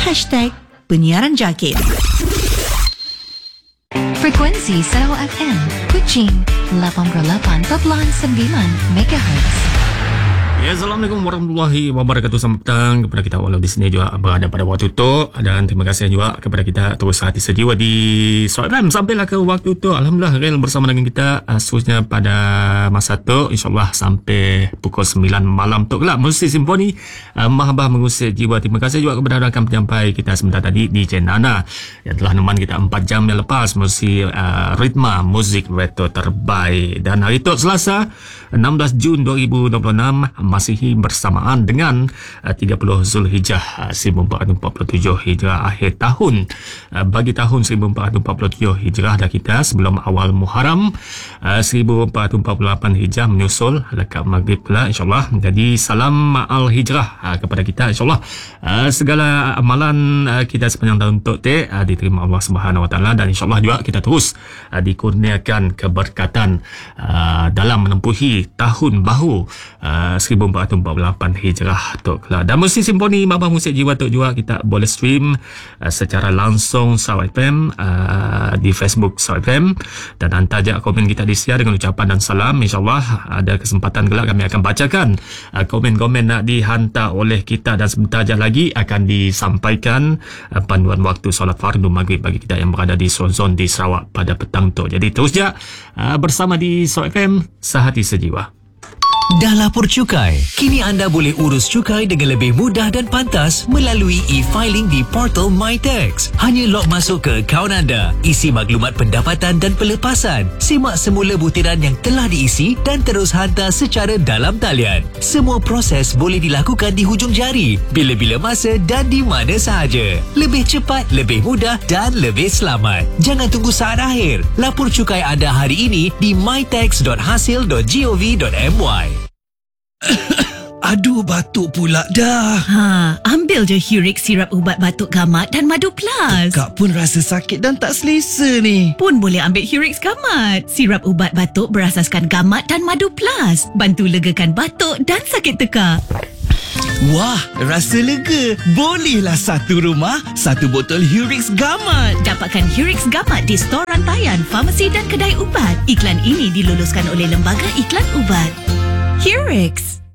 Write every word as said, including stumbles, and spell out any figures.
Hashtag Penyiaran Jangkit. Frekuensi Sarawak F M Kuching lapan puluh lapan perpuluhan sembilan megahertz. Ya, Assalamualaikum warahmatullahi wabarakatuh. Selamat petang kepada kita walau di sini juga berada pada waktu itu, dan terima kasih juga kepada kita terus hati sejiwa di Soalan sampailah ke waktu itu. Alhamdulillah Rel bersama dengan kita uh, seterusnya pada masa itu, insyaAllah sampai pukul sembilan malam tu kelak Musik Simfoni uh, Mahabah mengusik jiwa. Terima kasih juga kepada rakan penyampai kita sebentar tadi di Nana yang telah neman kita empat jam yang lepas musik uh, ritma muzik retro terbaik. Dan hari itu Selasa enam belas Jun dua ribu dua puluh enam masih bersamaan dengan uh, tiga puluh Zulhijjah uh, seribu empat ratus empat puluh tujuh Hijrah, akhir tahun uh, bagi tahun seribu empat ratus empat puluh tujuh Hijrah dah kita, sebelum awal Muharram uh, seribu empat ratus empat puluh lapan Hijrah menyusul lekat maghrib pula, insyaAllah. Jadi salam al-Hijrah uh, kepada kita, insyaAllah uh, segala amalan uh, kita sepanjang tahun untuk te uh, diterima Allah Subhanahu Wa Taala, dan insyaAllah juga kita terus uh, dikurniakan keberkatan uh, dalam menempuhi tahun baru uh, seribu empat ratus empat puluh lapan Hijrah tu kelak. Dan Musik Simfoni Mahabah Musik Jiwa tu juga kita boleh stream uh, secara langsung Sarawak F M uh, di Facebook Sarawak F M, dan hantar je komen kita di share dengan ucapan dan salam. InsyaAllah ada kesempatan kelak kami akan bacakan uh, komen-komen nak dihantar oleh kita, dan sebentar je lagi akan disampaikan uh, panduan waktu solat fardu maghrib bagi kita yang berada di zon-zon di Sarawak pada petang tu. Jadi terus je uh, bersama di Sarawak F M, sehati sejiwa. Dah lapor cukai? Kini anda boleh urus cukai dengan lebih mudah dan pantas melalui e-filing di portal MyTax. Hanya log masuk ke akaun anda, isi maklumat pendapatan dan pelepasan, simak semula butiran yang telah diisi dan terus hantar secara dalam talian. Semua proses boleh dilakukan di hujung jari, bila-bila masa dan di mana sahaja. Lebih cepat, lebih mudah dan lebih selamat. Jangan tunggu saat akhir. Lapor cukai anda hari ini di mytax dot hasil dot gov dot my. Aduh, batuk pula dah. Ha, ambil je Hurix sirap ubat batuk gamat dan Madu Plus. Kak pun rasa sakit dan tak selesa ni. Pun boleh ambil Hurix Gamat. Sirap ubat batuk berasaskan gamat dan Madu Plus. Bantu legakan batuk dan sakit tekak. Wah, rasa lega. Bolehlah satu rumah, satu botol Hurix Gamat. Dapatkan Hurix Gamat di stor rantaian, farmasi dan kedai ubat. Iklan ini diluluskan oleh Lembaga Iklan Ubat. Hurix.